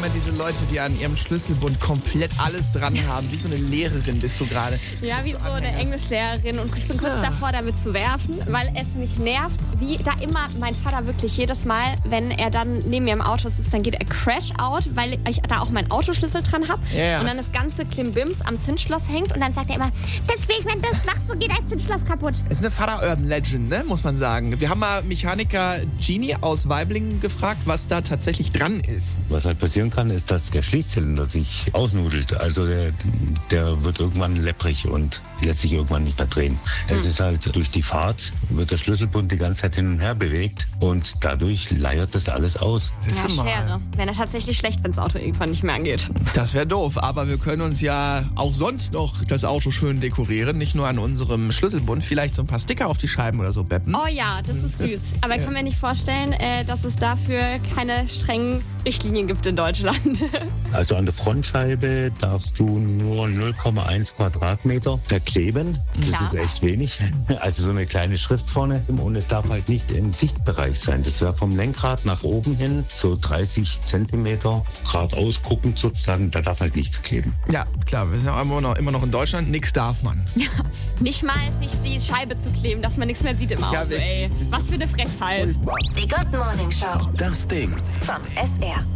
immer diese Leute, die an ihrem Schlüsselbund komplett alles dran haben. Wie so eine Lehrerin bist du gerade. Ja, wie so eine Englischlehrerin und ich bin kurz davor, damit zu werfen, weil es mich nervt, wie da immer mein Vater wirklich jedes Mal, wenn er dann neben mir im Auto sitzt, dann geht er Crash out, weil ich da auch meinen Autoschlüssel dran habe und dann das ganze Klimbims am Zündschloss hängt und dann sagt er immer, deswegen, wenn du das machst, so geht dein Zündschloss kaputt. Das ist eine Vater-Urban-Legend, ne? Muss man sagen. Wir haben mal Mechaniker Genie aus Weiblingen gefragt, was da tatsächlich dran ist. Was halt passieren kann, ist, dass der Schließzylinder sich ausnudelt. Also der wird irgendwann lepprig und lässt sich irgendwann nicht mehr drehen. Es ist halt durch die Fahrt, wird der Schlüsselbund die ganze Zeit hin und her bewegt und dadurch leiert das alles aus. Ja, Schere. Wenn er tatsächlich schlecht, wenn das Auto irgendwann nicht mehr angeht. Das wäre doof, aber wir können uns ja auch sonst noch das Auto schön dekorieren, nicht nur an unserem Schlüsselbund, vielleicht so ein paar Sticker auf die Scheiben oder so beppen. Oh ja, das ist süß. Aber ich kann mir nicht vorstellen, dass es dafür keine strengen Richtlinien gibt in Deutschland. Also an der Frontscheibe darfst du nur 0,1 Quadratmeter verkleben. Das ist echt wenig. Also so eine kleine Schrift vorne. Und es darf halt nicht im Sichtbereich sein. Das wäre vom Lenkrad nach oben hin so 30 Zentimeter geradeaus guckend sozusagen. Da darf halt nichts kleben. Ja, klar, wir sind ja immer noch in Deutschland. Nichts darf man. Ja, nicht mal sich die Scheibe zu kleben, dass man nichts mehr sieht im Auto, ey. Was für eine Frechheit. Die Good Morning Show. Das Ding. Vom SR.